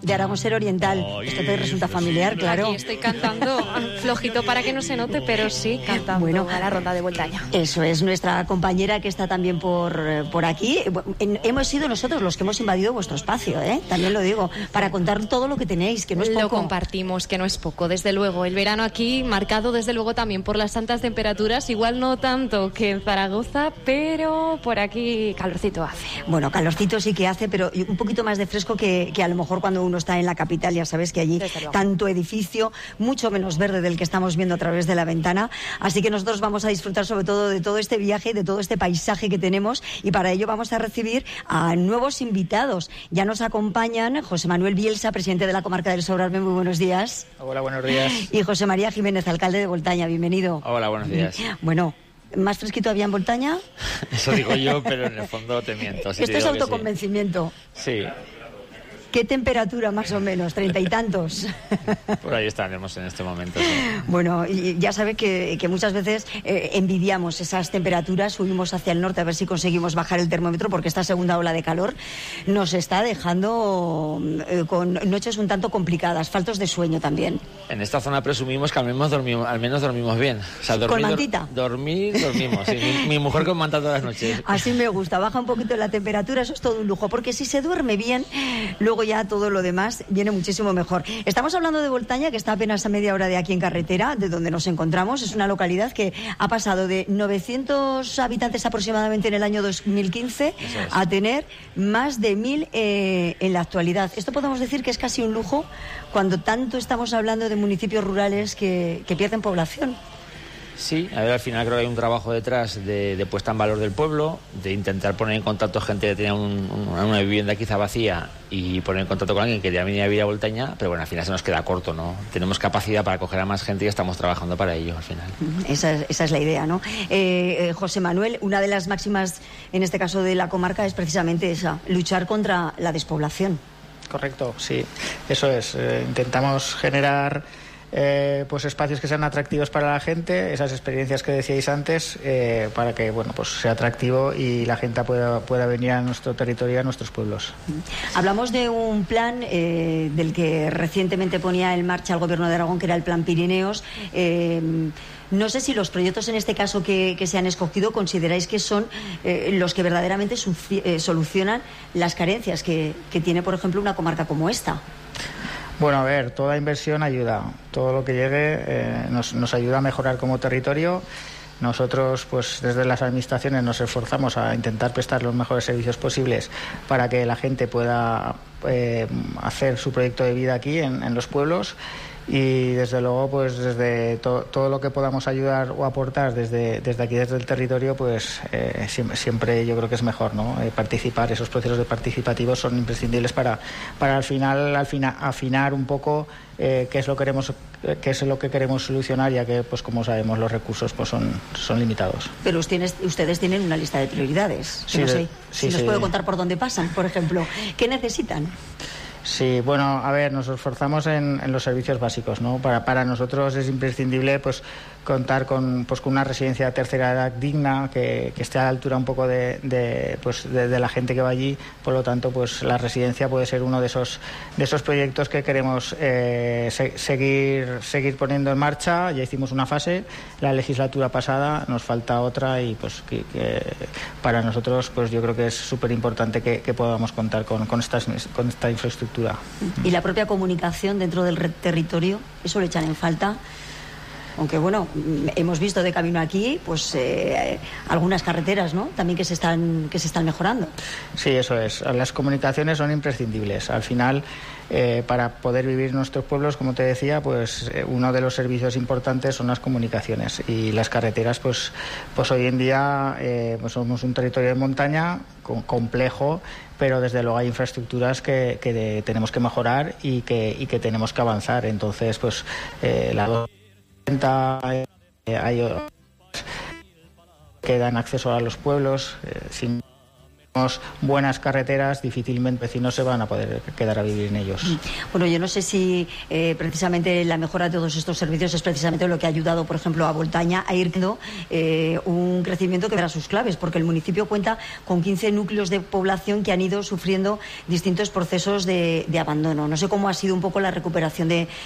de Aragón Ser Oriental. Esto te resulta familiar, claro. Aquí estoy cantando flojito para que no se note, pero sí cantando a la ronda de Voltaña. Eso es, nuestra compañera que está también por aquí. Hemos sido nosotros los que hemos invadido vuestro espacio, ¿eh? También lo digo, para contar todo lo que tenéis, que no es poco. Lo compartimos, que no es poco, desde luego. El verano aquí marcado desde luego también por las altas temperaturas, igual no tanto que en Zaragoza, pero por aquí calorcito hace. Bueno, calorcito sí que hace, pero un poquito más de fresco que a lo mejor cuando uno está en la capital, ya sabes que allí tanto edificio, mucho menos verde del que estamos viendo a través de la ventana, así que nosotros vamos a disfrutar sobre todo de todo este viaje y de todo este paisaje que tenemos, y para ello vamos a recibir a nuevos invitados. Ya nos acompañan José Manuel Bielsa, presidente de la comarca del Sobrarbe, muy buenos días. Hola, buenos días. Y José María Jiménez, alcalde de Voltaña, bienvenido. Hola, buenos días. Bueno, ¿más fresquito había en Voltaña? Eso digo yo, pero en el fondo te miento. Esto es autoconvencimiento. Sí. ¿Qué temperatura más o menos? ¿30 y tantos? Por ahí estaremos en este momento. Sí. Bueno, y ya sabe que muchas veces envidiamos esas temperaturas, subimos hacia el norte a ver si conseguimos bajar el termómetro, porque esta segunda ola de calor nos está dejando con noches un tanto complicadas, faltos de sueño también. En esta zona presumimos que al menos dormimos bien. O sea, ¿con mantita? Dormimos. Sí. Mi mujer con manta todas las noches. Así me gusta, baja un poquito la temperatura, eso es todo un lujo, porque si se duerme bien, luego ya todo lo demás viene muchísimo mejor. Estamos hablando de Voltaña, que está apenas a media hora de aquí en carretera, de donde nos encontramos. Es una localidad que ha pasado de 900 habitantes aproximadamente en el año 2015 a tener más de 1000 en la actualidad. Esto podemos decir que es casi un lujo cuando tanto estamos hablando de municipios rurales que pierden población. Sí, a ver, al final creo que hay un trabajo detrás de puesta en valor del pueblo, de intentar poner en contacto gente que tenía una vivienda quizá vacía y poner en contacto con alguien que ya venía a vivir a Voltaña, pero bueno, al final se nos queda corto, ¿no? Tenemos capacidad para acoger a más gente y estamos trabajando para ello al final. Esa es la idea, ¿no? José Manuel, una de las máximas, en este caso de la comarca, es precisamente esa, luchar contra la despoblación. Correcto, sí, eso es. Intentamos generar pues espacios que sean atractivos para la gente, esas experiencias que decíais antes, para que pues sea atractivo y la gente pueda venir a nuestro territorio, a nuestros pueblos. Hablamos de un plan del que recientemente ponía en marcha el Gobierno de Aragón, que era el Plan Pirineos. No sé si los proyectos en este caso que se han escogido consideráis que son los que verdaderamente solucionan las carencias que tiene, por ejemplo, una comarca como esta. Bueno, a ver, toda inversión ayuda. Todo lo que llegue nos ayuda a mejorar como territorio. Nosotros, pues desde las administraciones nos esforzamos a intentar prestar los mejores servicios posibles para que la gente pueda hacer su proyecto de vida aquí en los pueblos. Y desde luego, pues desde todo lo que podamos ayudar o aportar desde aquí, desde el territorio, pues siempre yo creo que es mejor, ¿no? Participar, esos procesos participativos son imprescindibles para al final afinar un poco qué es lo que queremos solucionar, ya que, pues como sabemos, los recursos pues son limitados. Pero ustedes tienen una lista de prioridades. Sí, no sé si nos puede contar por dónde pasan, por ejemplo. ¿Qué necesitan? Sí, bueno, a ver, nos esforzamos en los servicios básicos, ¿no? Para nosotros es imprescindible pues contar con una residencia de tercera edad digna, que esté a la altura un poco de la gente que va allí. Por lo tanto, pues la residencia puede ser uno de esos proyectos que queremos seguir poniendo en marcha. Ya hicimos una fase la legislatura pasada, nos falta otra, y pues que para nosotros pues yo creo que es súper importante que podamos contar con esta infraestructura. Y la propia comunicación dentro del territorio, ¿eso lo echan en falta? Aunque bueno, hemos visto de camino aquí pues algunas carreteras, ¿no? También que se están mejorando. Sí, eso es. Las comunicaciones son imprescindibles. Al final, para poder vivir en nuestros pueblos, como te decía, pues uno de los servicios importantes son las comunicaciones, y las carreteras pues hoy en día pues somos un territorio de montaña complejo, pero desde luego hay infraestructuras que tenemos que mejorar y que tenemos que avanzar. Entonces, pues hay que dan acceso a los pueblos sin buenas carreteras, difícilmente vecinos se van a poder quedar a vivir en ellos. Bueno, yo no sé si precisamente la mejora de todos estos servicios es precisamente lo que ha ayudado, por ejemplo, a Voltaña a ir dando un crecimiento que verá sus claves, porque el municipio cuenta con 15 núcleos de población que han ido sufriendo distintos procesos de abandono. No sé cómo ha sido un poco la recuperación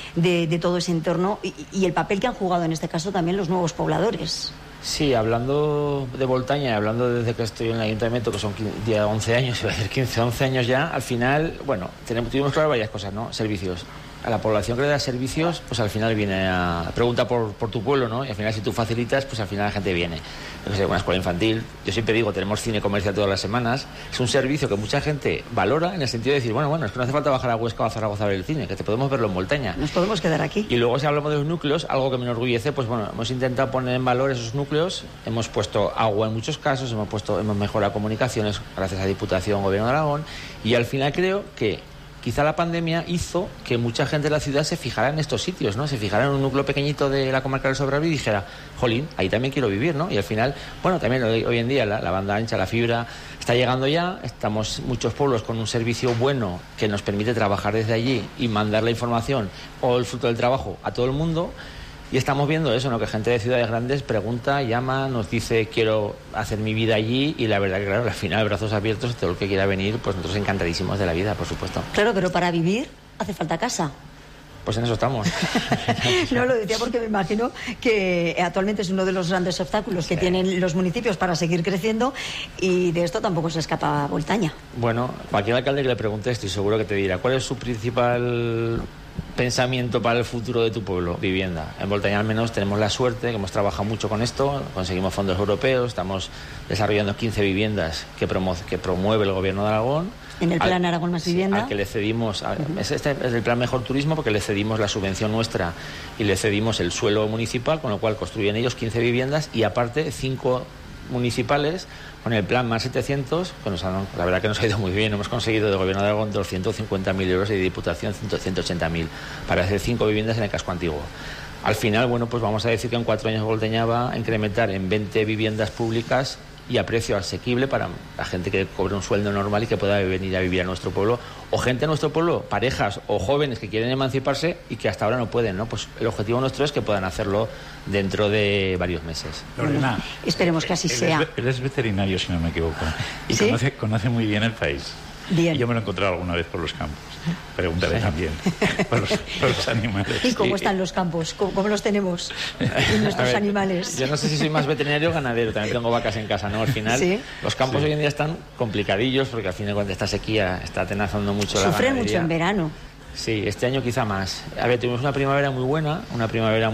de todo ese entorno y el papel que han jugado en este caso también los nuevos pobladores. Sí, hablando de Voltaña y hablando desde que estoy en el ayuntamiento, que son 11 años, iba a decir 15, 11 años ya, al final, bueno, tuvimos claro varias cosas, ¿no? Servicios. A la población que le da servicios, pues al final viene a pregunta por tu pueblo, ¿no? Y al final, si tú facilitas, pues al final la gente viene. Yo que sé, una escuela infantil. Yo siempre digo, tenemos cine comercial todas las semanas. Es un servicio que mucha gente valora en el sentido de decir, bueno, es que no hace falta bajar a Huesca o a Zaragoza a ver el cine, que te podemos verlo en Voltaña. Nos podemos quedar aquí. Y luego, si hablamos de los núcleos, algo que me enorgullece, pues bueno, hemos intentado poner en valor esos núcleos. Hemos puesto agua en muchos casos, hemos mejorado comunicaciones gracias a Diputación, Gobierno de Aragón. Y al final creo que quizá la pandemia hizo que mucha gente de la ciudad se fijara en estos sitios, ¿no? Se fijara en un núcleo pequeñito de la comarca del Sobrarbe y dijera, jolín, ahí también quiero vivir, ¿no? Y al final, bueno, también hoy en día la banda ancha, la fibra, está llegando ya, estamos muchos pueblos con un servicio bueno que nos permite trabajar desde allí y mandar la información o el fruto del trabajo a todo el mundo. Y estamos viendo eso, ¿no? Que gente de ciudades grandes pregunta, llama, nos dice quiero hacer mi vida allí y la verdad que claro, al final brazos abiertos, todo el que quiera venir, pues nosotros encantadísimos de la vida, por supuesto. Claro, pero para vivir hace falta casa. Pues en eso estamos. No, lo decía porque me imagino que actualmente es uno de los grandes obstáculos que tienen los municipios para seguir creciendo y de esto tampoco se escapa Voltaña. Bueno, cualquier alcalde que le pregunte estoy seguro que te dirá ¿cuál es su principal pensamiento para el futuro de tu pueblo? Vivienda. En Voltaña al menos tenemos la suerte que hemos trabajado mucho con esto, conseguimos fondos europeos, estamos desarrollando 15 viviendas que promueve el Gobierno de Aragón. En el plan Aragón Más Vivienda. Al que le cedimos, este es el plan Mejor Turismo porque le cedimos la subvención nuestra y le cedimos el suelo municipal, con lo cual construyen ellos 15 viviendas y aparte 5 municipales con el plan Más 700, que la verdad que nos ha ido muy bien. Hemos conseguido del Gobierno de Aragón 250.000 euros y de Diputación 180.000 para hacer 5 viviendas en el casco antiguo. Al final, bueno, pues vamos a decir que en 4 años Voltaña va a incrementar en 20 viviendas públicas y a precio asequible para la gente que cobre un sueldo normal y que pueda venir a vivir a nuestro pueblo, o gente de nuestro pueblo, parejas o jóvenes que quieren emanciparse y que hasta ahora no pueden, ¿no? Pues el objetivo nuestro es que puedan hacerlo dentro de varios meses. Lorena, esperemos que así sea. Él es veterinario, si no me equivoco, y ¿sí? conoce muy bien el país. Bien. Yo me lo he encontrado alguna vez por los campos. Pregúntale también por los animales. ¿Y cómo están los campos? ¿Cómo los tenemos? Y nuestros animales. Yo no sé si soy más veterinario o ganadero. También tengo vacas en casa, ¿no? Al final, ¿sí? Los campos hoy en día están complicadillos porque al final cuando esta sequía está atenazando mucho la ganadería. Sufren mucho en verano. Sí, este año quizá más. A ver, tuvimos una primavera muy buena, una primavera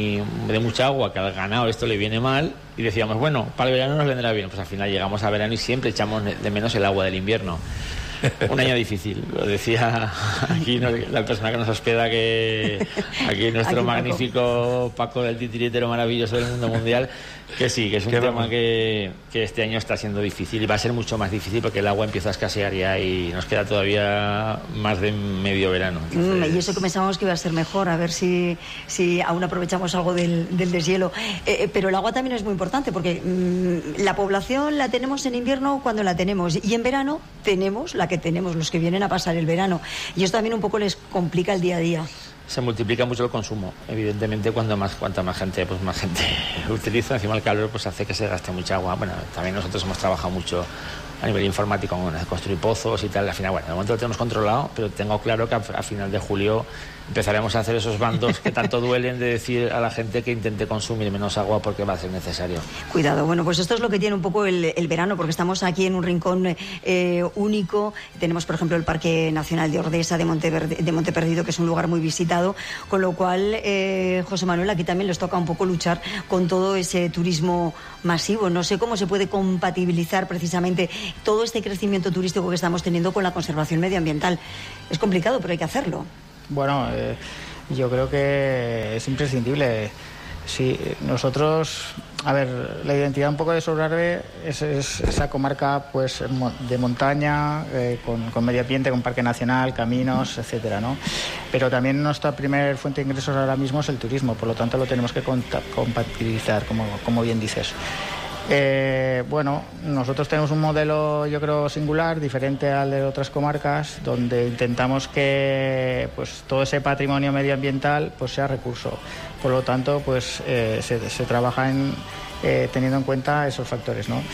de mucha agua, que al ganado esto le viene mal, y decíamos, bueno, para el verano nos vendrá bien. Pues al final llegamos a verano y siempre echamos de menos el agua del invierno. Un año difícil, lo decía aquí la persona que nos hospeda, que aquí nuestro magnífico Paco del titiritero maravilloso del mundo mundial, que sí, que es un tema que este año está siendo difícil y va a ser mucho más difícil porque el agua empieza a escasear ya y nos queda todavía más de medio verano. Entonces... Y eso que pensábamos que iba a ser mejor, a ver si aún aprovechamos algo del deshielo. Pero el agua también es muy importante porque la población la tenemos en invierno cuando la tenemos y en verano tenemos la que tenemos los que vienen a pasar el verano y esto también un poco les complica el día a día. Se multiplica mucho el consumo, evidentemente cuanta más gente utiliza, encima el calor pues hace que se gaste mucha agua. Bueno, también nosotros hemos trabajado mucho a nivel informático con construir pozos y tal. Al final, bueno, de momento lo tenemos controlado, pero tengo claro que a final de julio empezaremos a hacer esos bandos que tanto duelen de decir a la gente que intente consumir menos agua porque va a ser necesario. Cuidado, bueno, pues esto es lo que tiene un poco el verano, porque estamos aquí en un rincón único. Tenemos, por ejemplo, el Parque Nacional de Ordesa de Monte Perdido, que es un lugar muy visitado, con lo cual, José Manuel, aquí también les toca un poco luchar con todo ese turismo masivo. No sé cómo se puede compatibilizar precisamente todo este crecimiento turístico que estamos teniendo con la conservación medioambiental. Es complicado, pero hay que hacerlo. Bueno, yo creo que es imprescindible. Sí, nosotros, a ver, la identidad un poco de Sobrarbe es esa comarca pues de montaña, con medio ambiente, con parque nacional, caminos, etcétera, ¿no? Pero también nuestra primera fuente de ingresos ahora mismo es el turismo, por lo tanto lo tenemos que compatibilizar, como bien dices. Bueno, nosotros tenemos un modelo, yo creo, singular, diferente al de otras comarcas, donde intentamos que pues todo ese patrimonio medioambiental pues sea recurso. Por lo tanto, pues se trabaja teniendo en cuenta esos factores, ¿no?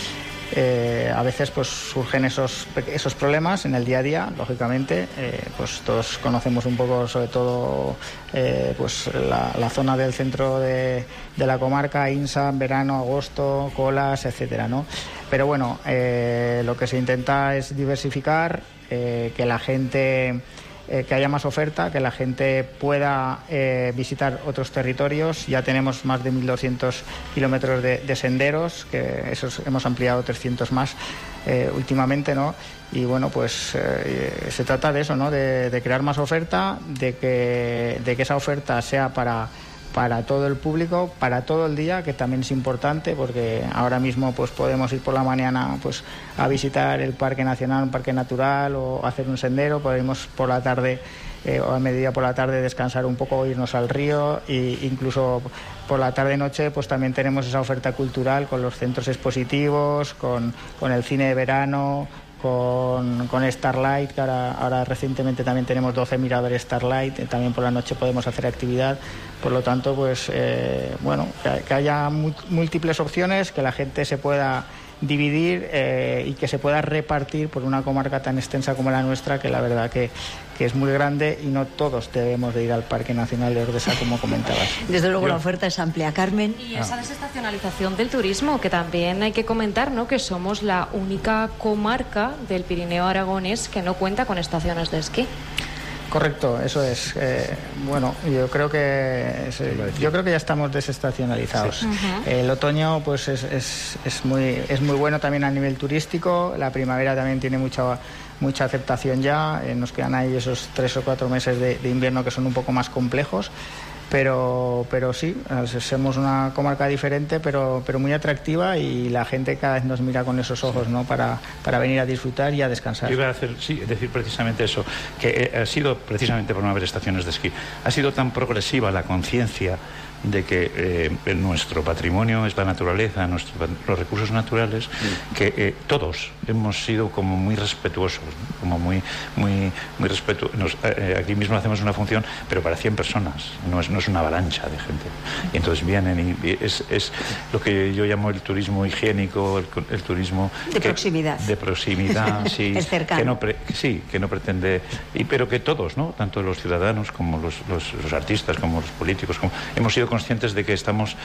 A veces pues surgen esos problemas en el día a día, lógicamente. Pues todos conocemos un poco, sobre todo pues la zona del centro de la comarca, Insa, verano, agosto, colas, etcétera, ¿no? Pero bueno, lo que se intenta es diversificar, que la gente que haya más oferta, que la gente pueda visitar otros territorios. Ya tenemos más de 1.200 kilómetros de senderos, que esos hemos ampliado 300 más últimamente, ¿no? Y bueno, pues se trata de eso, ¿no? De crear más oferta, de que esa oferta sea para todo el público, para todo el día, que también es importante, porque ahora mismo pues podemos ir por la mañana pues a visitar el Parque Nacional, un parque natural, o hacer un sendero, podemos por la tarde o a mediodía por la tarde descansar un poco, irnos al río, e incluso por la tarde-noche pues también tenemos esa oferta cultural con los centros expositivos, con el cine de verano, con Starlight, que ahora recientemente también tenemos 12 miradores Starlight, también por la noche podemos hacer actividad. Por lo tanto, pues bueno, que haya múltiples opciones, que la gente se pueda dividir y que se pueda repartir por una comarca tan extensa como la nuestra, que la verdad que es muy grande, y no todos debemos de ir al Parque Nacional de Ordesa, como comentabas. Desde luego la oferta es amplia. Carmen. Y esa desestacionalización del turismo, que también hay que comentar, ¿no? Que somos la única comarca del Pirineo aragonés que no cuenta con estaciones de esquí. Correcto, eso es. Bueno, yo creo que ya estamos desestacionalizados. Sí. Uh-huh. El otoño pues es muy bueno también a nivel turístico. La primavera también tiene mucha aceptación ya. Nos quedan ahí esos 3 o 4 meses de invierno que son un poco más complejos. Pero sí, somos una comarca diferente, pero muy atractiva, y la gente cada vez nos mira con esos ojos, ¿no? Para venir a disfrutar y a descansar. Yo iba a decir precisamente eso, que ha sido precisamente por no haber estaciones de esquí. Ha sido tan progresiva la conciencia de que nuestro patrimonio es la naturaleza, los recursos naturales, que todos hemos sido como muy respetuosos, ¿no? Como muy respetuosos. Aquí mismo hacemos una función, pero para 100 personas, no es una avalancha de gente. Y entonces vienen y es lo que yo llamo el turismo higiénico, el turismo de proximidad. De proximidad, sí. Es cercano. Que no pretende, pero que todos, ¿no? Tanto los ciudadanos como los artistas, como los políticos, hemos sido conscientes de que estamos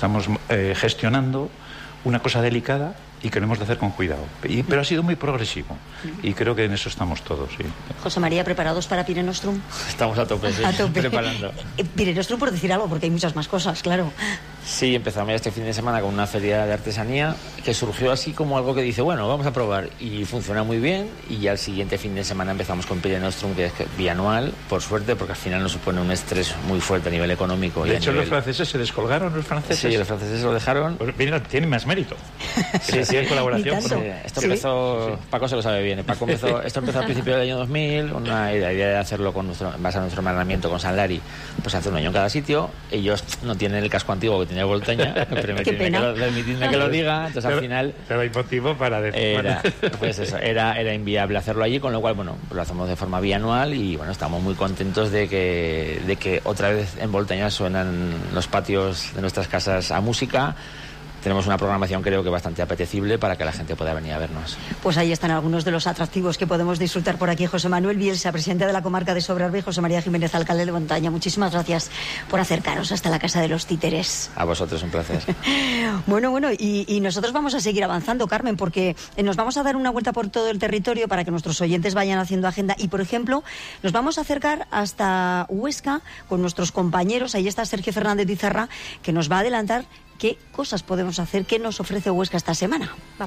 gestionando una cosa delicada y que lo hemos de hacer con cuidado. Pero ha sido muy progresivo, y creo que en eso estamos todos. Sí. José María, ¿preparados para Pire Nostrum? Estamos a tope, sí. A tope. Preparando. Pire Nostrum, por decir algo, porque hay muchas más cosas, claro. Sí, empezamos ya este fin de semana con una feria de artesanía que surgió así como algo que dice, bueno, vamos a probar, y funciona muy bien. Y ya el siguiente fin de semana empezamos con Pire Nostrum, que es bianual, por suerte, porque al final nos supone un estrés muy fuerte a nivel económico. De hecho, los franceses se descolgaron, los franceses. Sí, los franceses lo dejaron. Pues, tienen más mérito. Sí, en colaboración. Esto empezó, sí. Paco se lo sabe bien. Esto empezó al principio del año 2000, la idea de hacerlo en base a nuestro hermanamiento con San Lari, pues hace un año en cada sitio. Ellos no tienen el casco antiguo que tenía Voltaña, permitidme que lo diga. Entonces al final... Pero hay motivo para decir... Era inviable hacerlo allí, con lo cual, bueno, lo hacemos de forma bianual, y bueno, estamos muy contentos de que otra vez en Voltaña suenan los patios de nuestras casas a música. Tenemos una programación, creo que bastante apetecible, para que la gente pueda venir a vernos. Pues ahí están algunos de los atractivos que podemos disfrutar por aquí. José Manuel Bielsa, presidente de la comarca de Sobrarbe, y José María Jiménez, alcalde de Voltaña. Muchísimas gracias por acercaros hasta la Casa de los Títeres. A vosotros, un placer. Bueno, y nosotros vamos a seguir avanzando, Carmen, porque nos vamos a dar una vuelta por todo el territorio para que nuestros oyentes vayan haciendo agenda. Y, por ejemplo, nos vamos a acercar hasta Huesca con nuestros compañeros. Ahí está Sergio Fernández Izarra, que nos va a adelantar qué cosas podemos hacer, qué nos ofrece Huesca esta semana. Vamos.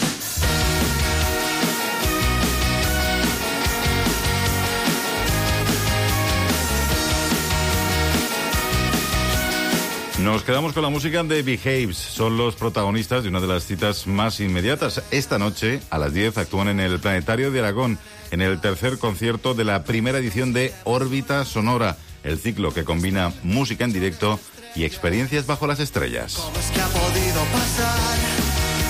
Nos quedamos con la música de Behaves. Son los protagonistas de una de las citas más inmediatas. Esta noche, a las 10, actúan en el Planetario de Aragón, en el tercer concierto de la primera edición de Órbita Sonora, el ciclo que combina música en directo y experiencias bajo las estrellas. ¿Cómo es que ha podido pasar?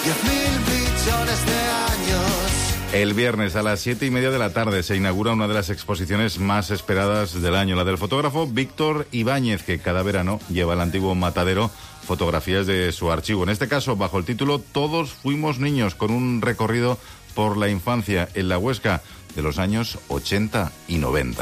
10.000 billones de años. El viernes a las 7:30 de la tarde se inaugura una de las exposiciones más esperadas del año, la del fotógrafo Víctor Ibáñez, que cada verano lleva al antiguo matadero fotografías de su archivo. En este caso, bajo el título Todos fuimos niños, con un recorrido por la infancia en la Huesca de los años 80 y 90.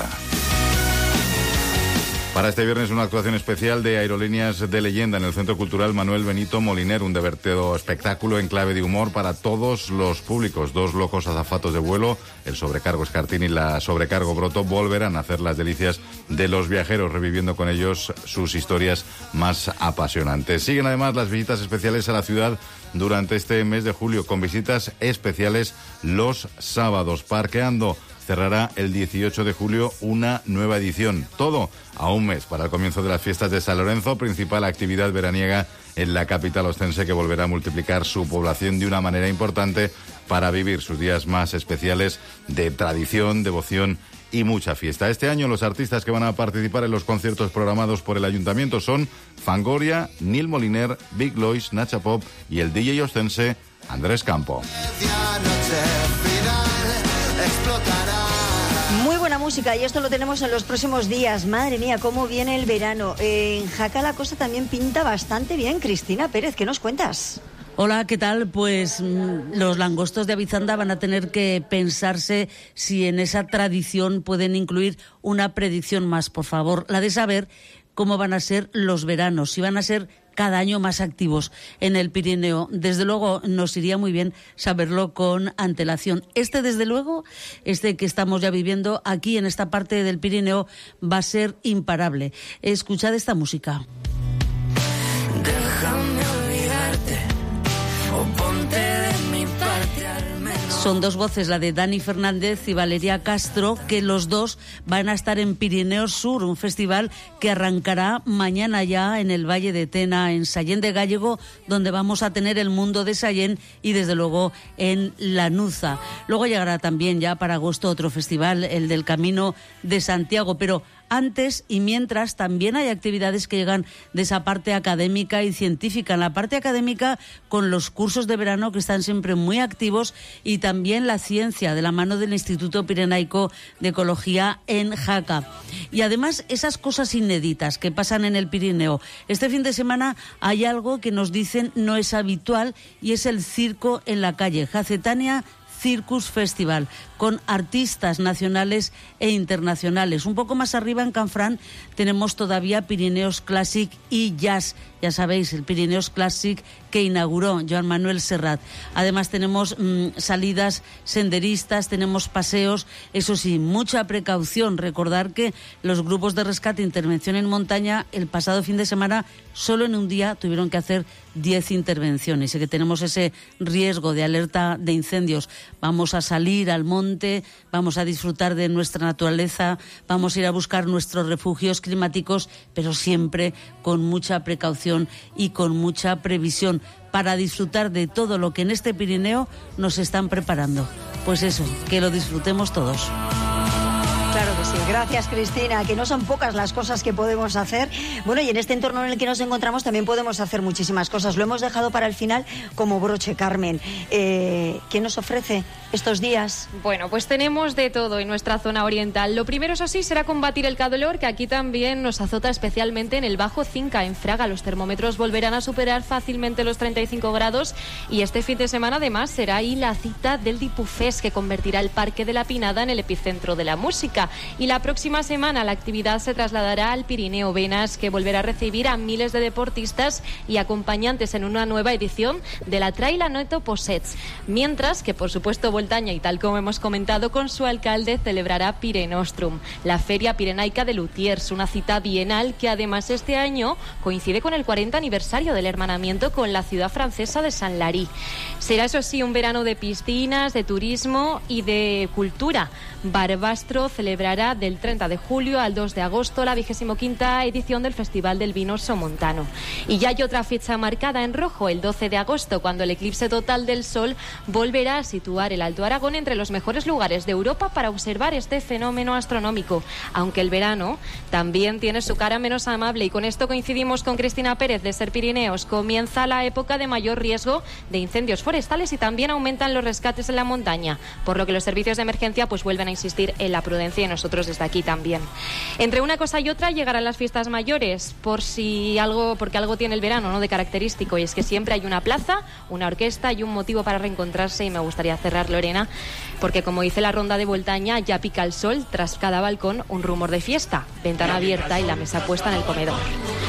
Para este viernes una actuación especial de Aerolíneas de Leyenda en el Centro Cultural Manuel Benito Moliner, un divertido espectáculo en clave de humor para todos los públicos. Dos locos azafatos de vuelo, el sobrecargo Escartín y la sobrecargo Broto, volverán a hacer las delicias de los viajeros, reviviendo con ellos sus historias más apasionantes. Siguen además las visitas especiales a la ciudad durante este mes de julio, con visitas especiales los sábados. Parqueando cerrará el 18 de julio una nueva edición. Todo a un mes para el comienzo de las fiestas de San Lorenzo, principal actividad veraniega en la capital ostense, que volverá a multiplicar su población de una manera importante para vivir sus días más especiales de tradición, devoción y mucha fiesta. Este año los artistas que van a participar en los conciertos programados por el ayuntamiento son Fangoria, Nil Moliner, Big Lois, Nacha Pop y el DJ ostense Andrés Campo. Muy buena música, y esto lo tenemos en los próximos días. Madre mía, cómo viene el verano. En Jaca la cosa también pinta bastante bien. Cristina Pérez, ¿qué nos cuentas? Hola, ¿qué tal? Pues los langostos de Avizanda van a tener que pensarse si en esa tradición pueden incluir una predicción más, por favor, la de saber cómo van a ser los veranos, si van a ser cada año más activos en el Pirineo. Desde luego nos iría muy bien saberlo con antelación. Desde luego, que estamos ya viviendo aquí en esta parte del Pirineo va a ser imparable. Escuchad esta música. Déjame olvidarte o ponte de mi parte al menos. Son dos voces, la de Dani Fernández y Valeria Castro, que los dos van a estar en Pirineo Sur, un festival que arrancará mañana ya en el Valle de Tena, en Sallén de Gállego, donde vamos a tener el mundo de Sallén, y desde luego en Lanuza. Luego llegará también ya para agosto otro festival, el del Camino de Santiago, pero antes y mientras también hay actividades que llegan de esa parte académica y científica. En la parte académica, con los cursos de verano que están siempre muy activos, y también la ciencia de la mano del Instituto Pirenaico de Ecología en Jaca. Y además esas cosas inéditas que pasan en el Pirineo. Este fin de semana hay algo que nos dicen no es habitual, y es el circo en la calle. Jacetania Circus Festival, con artistas nacionales e internacionales. Un poco más arriba, en Canfrán, tenemos todavía Pirineos Classic y Jazz. Ya sabéis, el Pirineos Classic que inauguró Joan Manuel Serrat. Además tenemos salidas senderistas, tenemos paseos, eso sí, mucha precaución. Recordar que los grupos de rescate e intervención en montaña el pasado fin de semana, solo en un día, tuvieron que hacer 10 intervenciones, y que tenemos ese riesgo de alerta de incendios. Vamos a salir al monte, vamos a disfrutar de nuestra naturaleza, vamos a ir a buscar nuestros refugios climáticos, pero siempre con mucha precaución y con mucha previsión, para disfrutar de todo lo que en este Pirineo nos están preparando. Pues eso, que lo disfrutemos todos. Claro que sí. Gracias, Cristina, que no son pocas las cosas que podemos hacer. Bueno, y en este entorno en el que nos encontramos también podemos hacer muchísimas cosas. Lo hemos dejado para el final como broche, Carmen. ¿Qué nos ofrece estos días? Bueno, pues tenemos de todo en nuestra zona oriental. Lo primero, eso sí, será combatir el calor, que aquí también nos azota, especialmente en el Bajo Cinca, en Fraga. Los termómetros volverán a superar fácilmente los 35 grados, y este fin de semana además será ahí la cita del Dipufest, que convertirá el Parque de la Pinada en el epicentro de la música. Y la próxima semana la actividad se trasladará al Pirineo Venas, que volverá a recibir a miles de deportistas y acompañantes en una nueva edición de la Trail Anoto Possets. Mientras que, por supuesto, Voltaña, y tal como hemos comentado con su alcalde, celebrará Pirenostrum, la Feria Pirenaica de Lutiers, una cita bienal que además este año coincide con el 40 aniversario del hermanamiento con la ciudad francesa de Saint-Lary. Será, eso sí, un verano de piscinas, de turismo y de cultura. Barbastro celebrará celebra del 30 de julio al 2 de agosto la 25ª edición del Festival del Vino Somontano. Y ya hay otra fecha marcada en rojo, el 12 de agosto, cuando el eclipse total del Sol volverá a situar el Alto Aragón entre los mejores lugares de Europa para observar este fenómeno astronómico. Aunque el verano también tiene su cara menos amable, y con esto coincidimos con Cristina Pérez de Ser Pirineos. Comienza la época de mayor riesgo de incendios forestales y también aumentan los rescates en la montaña, por lo que los servicios de emergencia pues vuelven a insistir en la prudencia, y nosotros desde aquí también. Entre una cosa y otra llegarán las fiestas mayores, porque algo tiene el verano, ¿no?, de característico, y es que siempre hay una plaza, una orquesta y un motivo para reencontrarse. Y me gustaría cerrar, Lorena, porque como dice la ronda de Voltaña, ya pica el sol, tras cada balcón un rumor de fiesta, ventana abierta y la mesa puesta en el comedor.